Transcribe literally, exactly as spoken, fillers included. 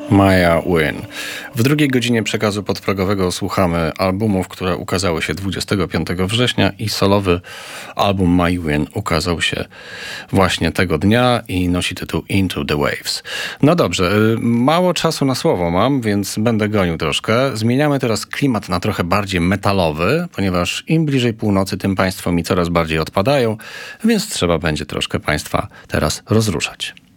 Maya Win. W drugiej godzinie przekazu podprogowego słuchamy albumów, które ukazały się dwudziestego piątego września i solowy album Maya Win ukazał się właśnie tego dnia i nosi tytuł Into the Waves. No dobrze, mało czasu na słowo mam, więc będę gonił troszkę. Zmieniamy teraz klimat na trochę bardziej metalowy, ponieważ im bliżej północy, tym państwo mi coraz bardziej odpadają, więc trzeba będzie troszkę państwa teraz rozruszać.